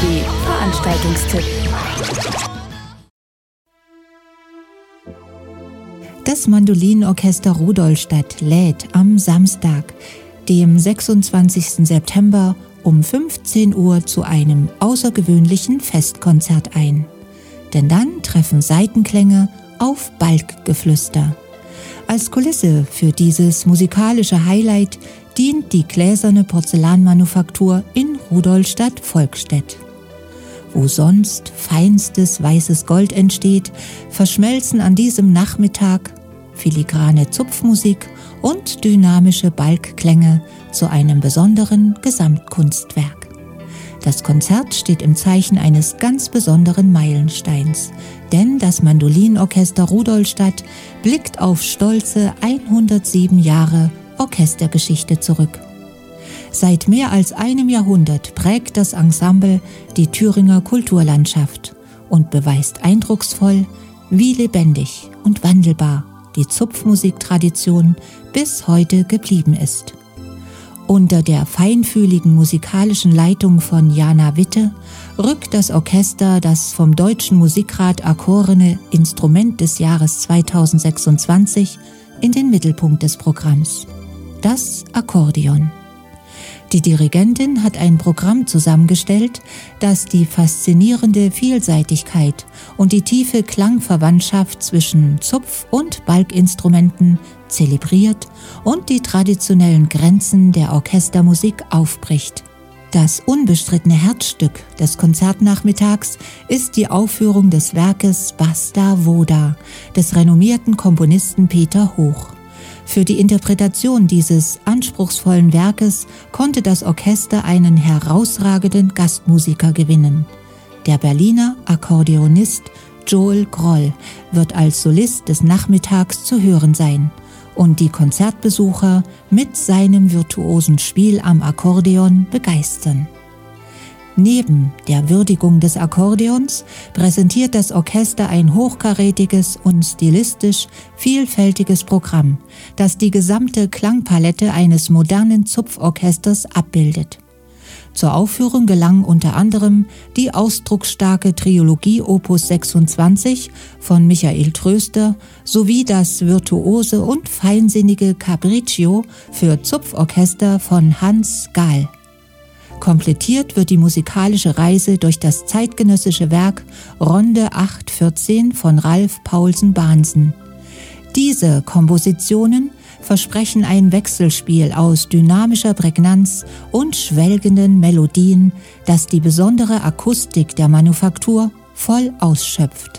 SRB Veranstaltungstipp. Das Mandolinenorchester Rudolstadt lädt am Samstag, dem 26. September um 15 Uhr zu einem außergewöhnlichen Festkonzert ein. Denn dann treffen Saitenklänge auf Balkgeflüster. Als Kulisse für dieses musikalische Highlight dient die gläserne Porzellanmanufaktur in Rudolstadt-Volkstedt. Wo sonst feinstes weißes Gold entsteht, verschmelzen an diesem Nachmittag filigrane Zupfmusik und dynamische Balkklänge zu einem besonderen Gesamtkunstwerk. Das Konzert steht im Zeichen eines ganz besonderen Meilensteins, denn das Mandolinenorchester Rudolstadt blickt auf stolze 107 Jahre Orchestergeschichte zurück. Seit mehr als einem Jahrhundert prägt das Ensemble die Thüringer Kulturlandschaft und beweist eindrucksvoll, wie lebendig und wandelbar die Zupfmusiktradition bis heute geblieben ist. Unter der feinfühligen musikalischen Leitung von Jana Witte rückt das Orchester das vom Deutschen Musikrat erkorene Instrument des Jahres 2026 in den Mittelpunkt des Programms: das Akkordeon. Die Dirigentin hat ein Programm zusammengestellt, das die faszinierende Vielseitigkeit und die tiefe Klangverwandtschaft zwischen Zupf- und Balkinstrumenten zelebriert und die traditionellen Grenzen der Orchestermusik aufbricht. Das unbestrittene Herzstück des Konzertnachmittags ist die Aufführung des Werkes Basta Voda des renommierten Komponisten Peter Hoch. Für die Interpretation dieses anspruchsvollen Werkes konnte das Orchester einen herausragenden Gastmusiker gewinnen. Der Berliner Akkordeonist Joel Groll wird als Solist des Nachmittags zu hören sein und die Konzertbesucher mit seinem virtuosen Spiel am Akkordeon begeistern. Neben der Würdigung des Akkordeons präsentiert das Orchester ein hochkarätiges und stilistisch vielfältiges Programm, das die gesamte Klangpalette eines modernen Zupforchesters abbildet. Zur Aufführung gelang unter anderem die ausdrucksstarke Trilogie Opus 26 von Michael Tröster sowie das virtuose und feinsinnige Capriccio für Zupforchester von Hans Gahl. Komplettiert wird die musikalische Reise durch das zeitgenössische Werk Ronde 814 von Ralf Paulsen-Bahnsen. Diese Kompositionen versprechen ein Wechselspiel aus dynamischer Prägnanz und schwelgenden Melodien, das die besondere Akustik der Manufaktur voll ausschöpft.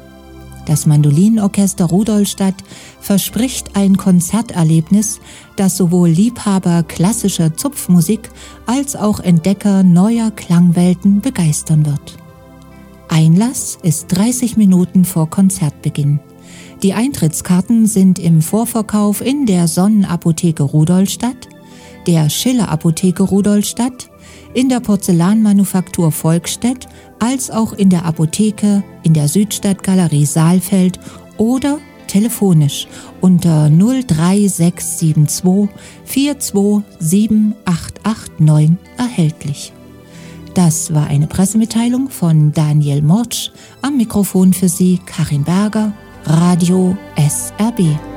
Das Mandolinenorchester Rudolstadt verspricht ein Konzerterlebnis, das sowohl Liebhaber klassischer Zupfmusik als auch Entdecker neuer Klangwelten begeistern wird. Einlass ist 30 Minuten vor Konzertbeginn. Die Eintrittskarten sind im Vorverkauf in der Sonnenapotheke Rudolstadt, der Schiller-Apotheke Rudolstadt, in der Porzellanmanufaktur Volkstedt als auch in der Apotheke in der Südstadtgalerie Saalfeld oder telefonisch unter 03672 427 erhältlich. Das war eine Pressemitteilung von Daniel Mortsch. Am Mikrofon für Sie Karin Berger, Radio SRB.